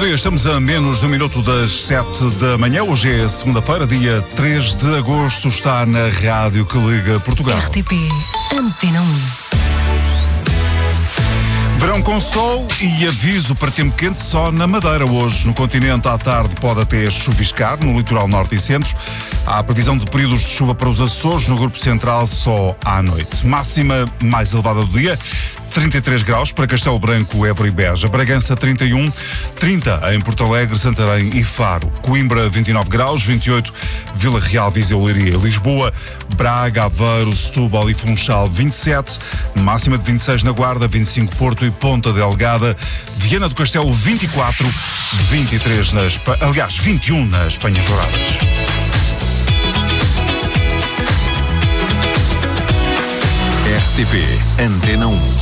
dia, estamos a menos de um minuto das 7 da manhã. Hoje é segunda-feira, dia 3 de agosto. Está na rádio que liga Portugal. RTP Antena 1. Verão com sol e aviso para tempo quente só na Madeira. Hoje, no continente, à tarde pode até chuviscar, no litoral norte e centro. Há previsão de períodos de chuva para os Açores, no grupo central só à noite. Máxima mais elevada do dia, 33 graus para Castelo Branco, Évora e Beja. Bragança 31, 30 em Porto Alegre, Santarém e Faro. Coimbra 29 graus, 28 Vila Real, Viseu, Leiria, Lisboa, Braga, Aveiro, Setúbal e Funchal 27, máxima de 26 na Guarda, 25 Porto e Ponta Delgada, Viana do Castelo 24, 23 aliás 21 nas Penhas Douradas. RTP Antena 1.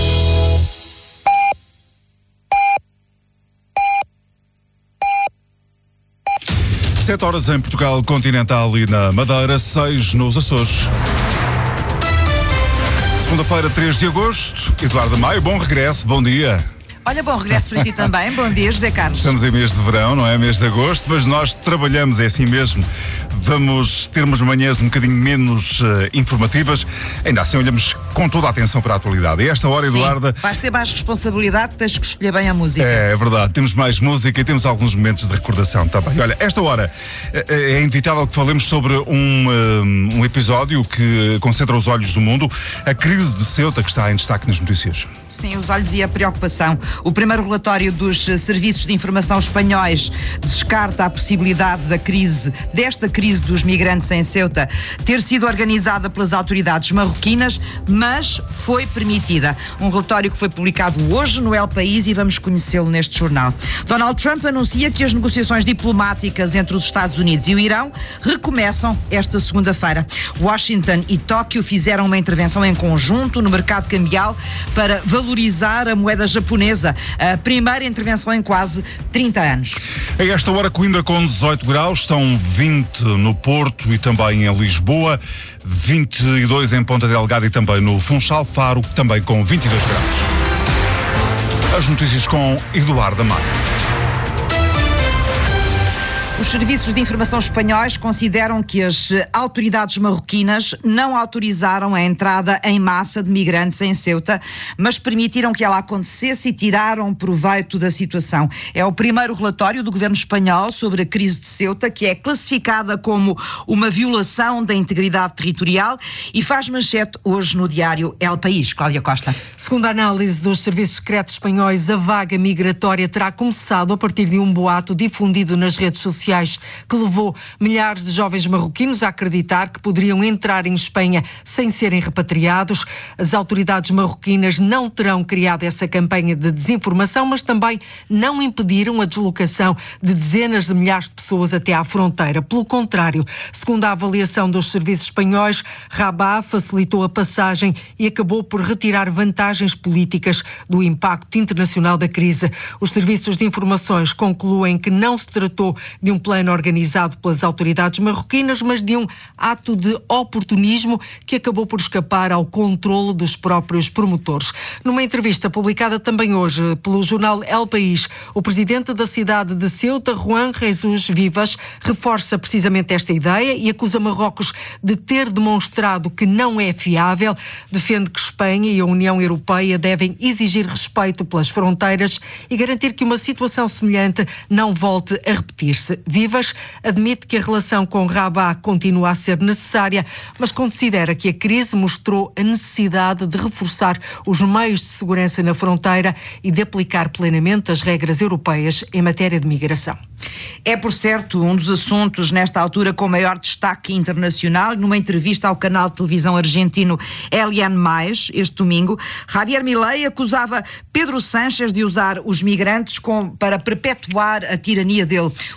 7 horas em Portugal continental e na Madeira, 6 nos Açores. Segunda-feira, 3 de agosto. Eduardo Maio, bom regresso, bom dia. Olha, bom regresso para ti também. Bom dia, José Carlos. Estamos em mês de verão, não é? Mês de agosto, mas nós trabalhamos, é assim mesmo. Vamos ter umas manhãs um bocadinho menos informativas. Ainda assim, olhamos com toda a atenção para a atualidade. E esta hora, Eduarda... Vais ter mais responsabilidade, tens que escolher bem a música. É verdade. Temos mais música e temos alguns momentos de recordação também. Olha, esta hora é inevitável que falemos sobre um episódio que concentra os olhos do mundo. A crise de Ceuta, que está em destaque nas notícias. Sim, os olhos e a preocupação. O primeiro relatório dos serviços de informação espanhóis descarta a possibilidade desta crise dos migrantes em Ceuta ter sido organizada pelas autoridades marroquinas, mas foi permitida. Um relatório que foi publicado hoje no El País e vamos conhecê-lo neste jornal. Donald Trump anuncia que as negociações diplomáticas entre os Estados Unidos e o Irão recomeçam esta segunda-feira. Washington e Tóquio fizeram uma intervenção em conjunto no mercado cambial para valorizar a moeda japonesa. A primeira intervenção em quase 30 anos. A esta hora, Coimbra com 18 graus, estão 20 no Porto e também em Lisboa, 22 em Ponta Delgada e também no Funchal, Faro, também com 22 graus. As notícias com Eduardo Maio. Os serviços de informação espanhóis consideram que as autoridades marroquinas não autorizaram a entrada em massa de migrantes em Ceuta, mas permitiram que ela acontecesse e tiraram proveito da situação. É o primeiro relatório do governo espanhol sobre a crise de Ceuta, que é classificada como uma violação da integridade territorial e faz manchete hoje no diário El País. Cláudia Costa. Segundo a análise dos serviços secretos espanhóis, a vaga migratória terá começado a partir de um boato difundido nas redes sociais que levou milhares de jovens marroquinos a acreditar que poderiam entrar em Espanha sem serem repatriados. As autoridades marroquinas não terão criado essa campanha de desinformação, mas também não impediram a deslocação de dezenas de milhares de pessoas até à fronteira. Pelo contrário, segundo a avaliação dos serviços espanhóis, Rabat facilitou a passagem e acabou por retirar vantagens políticas do impacto internacional da crise. Os serviços de informações concluem que não se tratou de um plano organizado pelas autoridades marroquinas, mas de um ato de oportunismo que acabou por escapar ao controlo dos próprios promotores. Numa entrevista publicada também hoje pelo jornal El País, o presidente da cidade de Ceuta, Juan Jesus Vivas, reforça precisamente esta ideia e acusa Marrocos de ter demonstrado que não é fiável. Defende que Espanha e a União Europeia devem exigir respeito pelas fronteiras e garantir que uma situação semelhante não volte a repetir-se. Vivas admite que a relação com Rabat continua a ser necessária, mas considera que a crise mostrou a necessidade de reforçar os meios de segurança na fronteira e de aplicar plenamente as regras europeias em matéria de migração. É, por certo, um dos assuntos nesta altura com maior destaque internacional. Numa entrevista ao canal de televisão argentino LN+, este domingo, Javier Milei acusava Pedro Sánchez de usar os migrantes para perpetuar a tirania dele. O presidente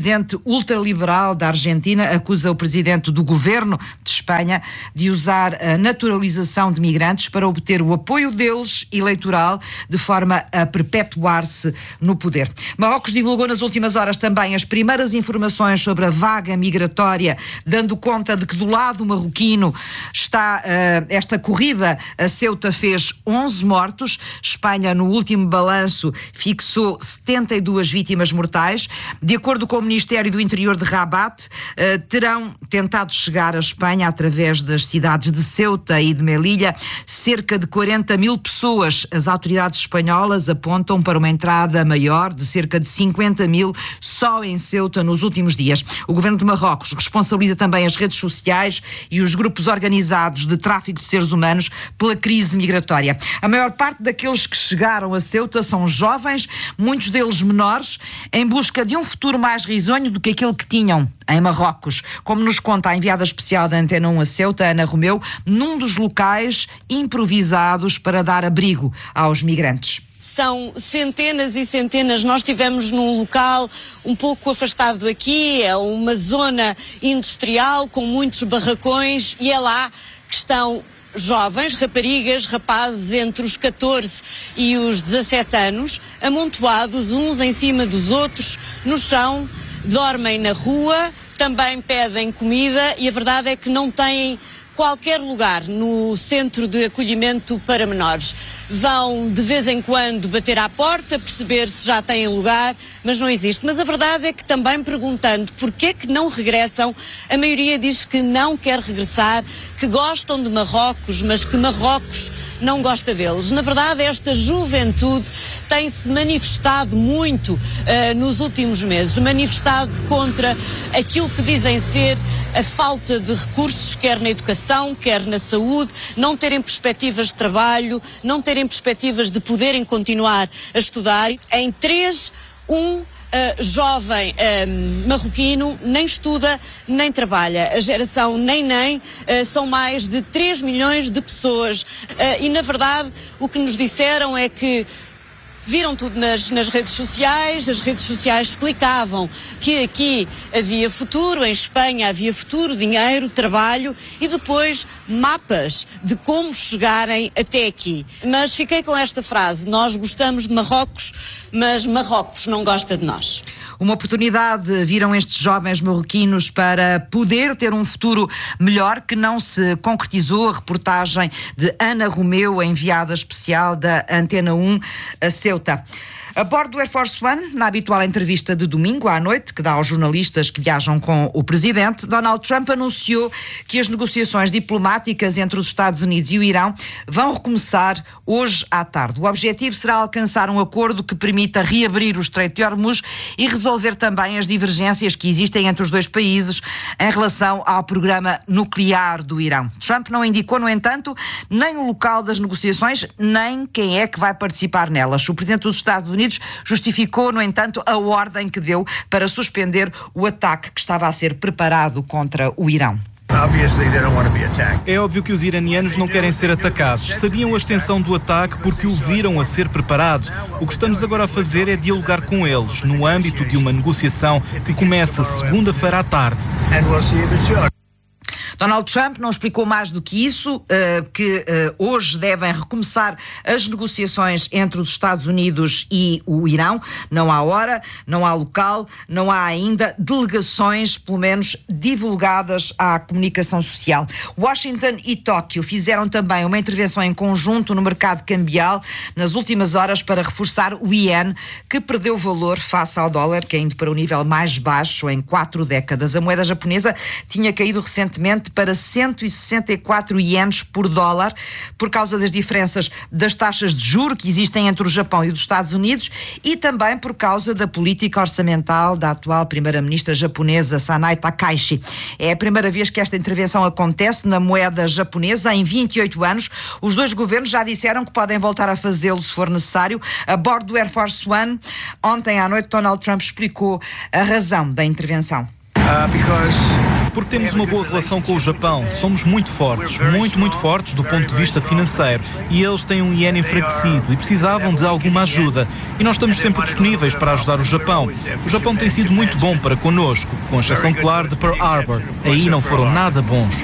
presidente ultraliberal da Argentina acusa o presidente do governo de Espanha de usar a naturalização de migrantes para obter o apoio deles eleitoral, de forma a perpetuar-se no poder. Marrocos divulgou nas últimas horas também as primeiras informações sobre a vaga migratória, dando conta de que do lado marroquino está esta corrida. A Ceuta fez 11 mortos. Espanha, no último balanço, fixou 72 vítimas mortais. De acordo com o Ministério do Interior de Rabat, terão tentado chegar à Espanha através das cidades de Ceuta e de Melilla cerca de 40 mil pessoas. As autoridades espanholas apontam para uma entrada maior de cerca de 50 mil só em Ceuta nos últimos dias. O governo de Marrocos responsabiliza também as redes sociais e os grupos organizados de tráfico de seres humanos pela crise migratória. A maior parte daqueles que chegaram a Ceuta são jovens, muitos deles menores, em busca de um futuro mais risonho do que aquele que tinham em Marrocos, como nos conta a enviada especial da Antena 1 a Ceuta, Ana Romeu, num dos locais improvisados para dar abrigo aos migrantes. São centenas e centenas. Nós estivemos num local um pouco afastado aqui, é uma zona industrial com muitos barracões, e é lá que estão jovens, raparigas, rapazes entre os 14 e os 17 anos, amontoados uns em cima dos outros, no chão, dormem na rua, também pedem comida, e a verdade é que não têm qualquer lugar no centro de acolhimento para menores. Vão de vez em quando bater à porta, perceber se já têm lugar, mas não existe. Mas a verdade é que também perguntando porquê que não regressam, a maioria diz que não quer regressar, que gostam de Marrocos, mas que Marrocos não gosta deles. Na verdade, esta juventude tem-se manifestado muito nos últimos meses, manifestado contra aquilo que dizem ser a falta de recursos, quer na educação, quer na saúde, não terem perspectivas de trabalho, não terem perspectivas de poderem continuar a estudar. Em 3, jovem marroquino nem estuda nem trabalha. A geração nem são mais de 3 milhões de pessoas e na verdade o que nos disseram é que viram tudo nas redes sociais, as redes sociais explicavam que aqui havia futuro, em Espanha havia futuro, dinheiro, trabalho e depois mapas de como chegarem até aqui. Mas fiquei com esta frase: nós gostamos de Marrocos, mas Marrocos não gosta de nós. Uma oportunidade viram estes jovens marroquinos para poder ter um futuro melhor, que não se concretizou. A reportagem de Ana Romeu, enviada especial da Antena 1 a Ceuta. A bordo do Air Force One, na habitual entrevista de domingo à noite, que dá aos jornalistas que viajam com o presidente, Donald Trump anunciou que as negociações diplomáticas entre os Estados Unidos e o Irão vão recomeçar hoje à tarde. O objetivo será alcançar um acordo que permita reabrir o Estreito de Hormuz e resolver também as divergências que existem entre os dois países em relação ao programa nuclear do Irão. Trump não indicou, no entanto, nem o local das negociações, nem quem é que vai participar nelas. O presidente dos Estados Unidos justificou, no entanto, a ordem que deu para suspender o ataque que estava a ser preparado contra o Irão. É óbvio que os iranianos não querem ser atacados. Sabiam a extensão do ataque porque o viram a ser preparado. O que estamos agora a fazer é dialogar com eles, no âmbito de uma negociação que começa segunda-feira à tarde. Donald Trump não explicou mais do que isso, que hoje devem recomeçar as negociações entre os Estados Unidos e o Irão. Não há hora, não há local, não há ainda delegações, pelo menos divulgadas à comunicação social. Washington e Tóquio fizeram também uma intervenção em conjunto no mercado cambial nas últimas horas para reforçar o iene, que perdeu valor face ao dólar, caindo para o nível mais baixo em 4 décadas. A moeda japonesa tinha caído recentemente para 164 ienes por dólar por causa das diferenças das taxas de juros que existem entre o Japão e os Estados Unidos e também por causa da política orçamental da atual primeira-ministra japonesa, Sanai Takaichi. É a primeira vez que esta intervenção acontece na moeda japonesa em 28 anos. Os dois governos já disseram que podem voltar a fazê-lo se for necessário. A bordo do Air Force One, ontem à noite, Donald Trump explicou a razão da intervenção. Porque temos uma boa relação com o Japão. Somos muito fortes, muito fortes do ponto de vista financeiro. E eles têm um iene enfraquecido e precisavam de alguma ajuda. E nós estamos sempre disponíveis para ajudar o Japão. O Japão tem sido muito bom para connosco, com exceção, claro, de Pearl Harbor. Aí não foram nada bons.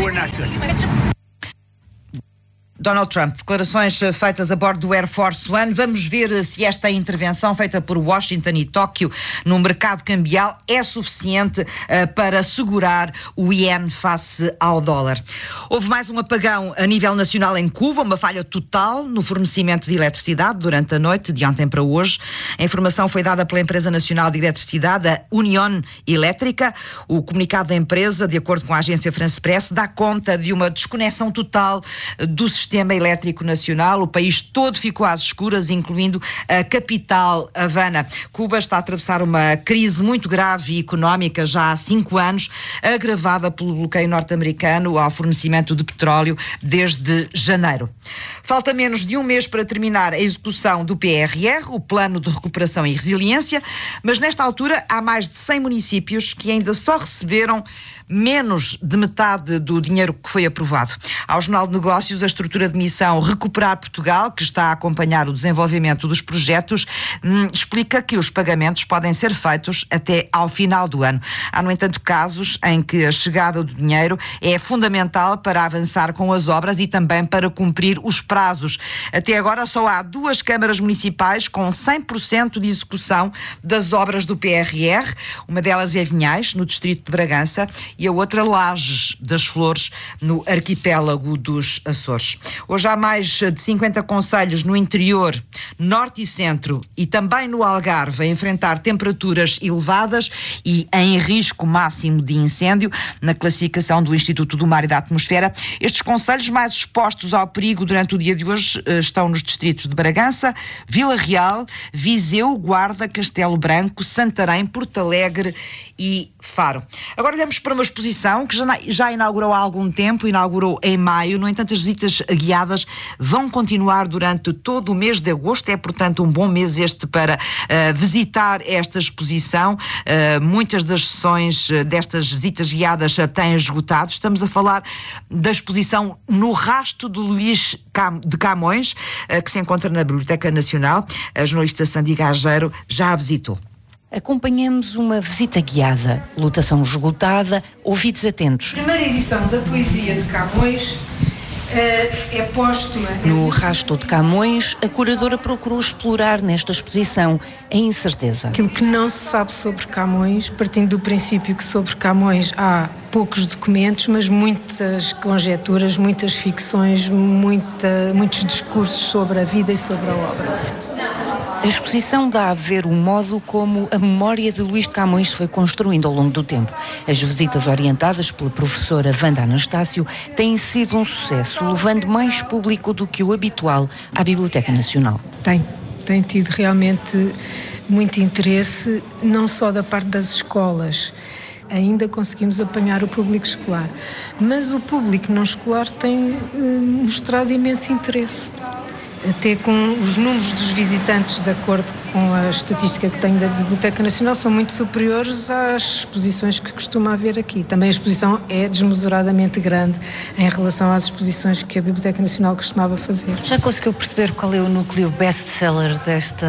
Donald Trump, declarações feitas a bordo do Air Force One. Vamos ver se esta intervenção feita por Washington e Tóquio no mercado cambial é suficiente para segurar o iene face ao dólar. Houve mais um apagão a nível nacional em Cuba, uma falha total no fornecimento de eletricidade durante a noite, de ontem para hoje. A informação foi dada pela Empresa Nacional de Eletricidade, a União Elétrica. O comunicado da empresa, de acordo com a agência France Press, dá conta de uma desconexão total do sistema elétrico nacional. O país todo ficou às escuras, incluindo a capital, Havana. Cuba está a atravessar uma crise muito grave e económica já há 5 anos, agravada pelo bloqueio norte-americano ao fornecimento de petróleo desde janeiro. Falta menos de um mês para terminar a execução do PRR, o Plano de Recuperação e Resiliência, mas nesta altura há mais de 100 municípios que ainda só receberam menos de metade do dinheiro que foi aprovado. Ao Jornal de Negócios, a estrutura de missão Recuperar Portugal, que está a acompanhar o desenvolvimento dos projetos, explica que os pagamentos podem ser feitos até ao final do ano. Há, no entanto, casos em que a chegada do dinheiro é fundamental para avançar com as obras e também para cumprir os prazos. Até agora só há 2 câmaras municipais com 100% de execução das obras do PRR. Uma delas é Vinhais, no distrito de Bragança, e a outra Lajes das Flores, no arquipélago dos Açores. Hoje há mais de 50 concelhos no interior, norte e centro e também no Algarve a enfrentar temperaturas elevadas e em risco máximo de incêndio, na classificação do Instituto do Mar e da Atmosfera. Estes concelhos mais expostos ao perigo durante o dia de hoje estão nos distritos de Bragança, Vila Real, Viseu, Guarda, Castelo Branco, Santarém, Porto Alegre e Faro. Agora olhamos para uma exposição que já inaugurou há algum tempo, inaugurou em maio. No entanto, as visitas guiadas vão continuar durante todo o mês de agosto. É, portanto, um bom mês este para visitar esta exposição. Muitas das sessões destas visitas guiadas têm esgotado. Estamos a falar da exposição No Rasto de Luís de Camões, que se encontra na Biblioteca Nacional. A jornalista Sandy Gageiro já a visitou. Acompanhamos uma visita guiada, lotação esgotada, ouvidos atentos. Primeira edição da poesia de Camões é póstuma. No Rasto de Camões, a curadora procurou explorar nesta exposição a incerteza. Aquilo que não se sabe sobre Camões, partindo do princípio que sobre Camões há poucos documentos, mas muitas conjecturas, muitas ficções, muitos discursos sobre a vida e sobre a obra. A exposição dá a ver o modo como a memória de Luís de Camões foi construindo ao longo do tempo. As visitas orientadas pela professora Wanda Anastácio têm sido um sucesso, levando mais público do que o habitual à Biblioteca Nacional. Tem tido realmente muito interesse, não só da parte das escolas. Ainda conseguimos apanhar o público escolar, mas o público não escolar tem mostrado imenso interesse. Até com os números dos visitantes, de acordo com a estatística que tenho da Biblioteca Nacional, são muito superiores às exposições que costuma haver aqui. Também a exposição é desmesuradamente grande em relação às exposições que a Biblioteca Nacional costumava fazer. Já conseguiu perceber qual é o núcleo best-seller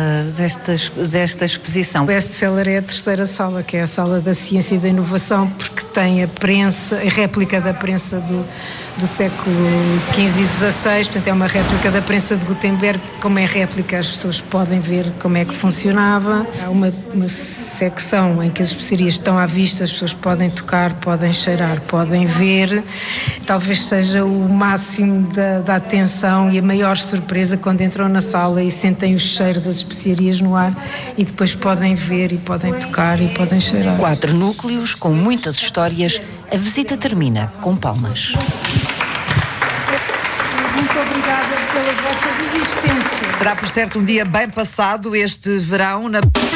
desta exposição? O best-seller é a terceira sala, que é a sala da ciência e da inovação, porque tem a réplica da prensa do século XV e XVI, portanto é uma réplica da prensa de Gutenberg. Como é réplica, as pessoas podem ver como é que funcionava. Há uma secção em que as especiarias estão à vista, as pessoas podem tocar, podem cheirar, podem ver. Talvez seja o máximo da atenção e a maior surpresa quando entram na sala e sentem o cheiro das especiarias no ar e depois podem ver e podem tocar e podem cheirar. 4 núcleos com muitas histórias. A visita termina com palmas. Muito obrigada pela vossa resistência. Será, por certo, um dia bem passado este verão na...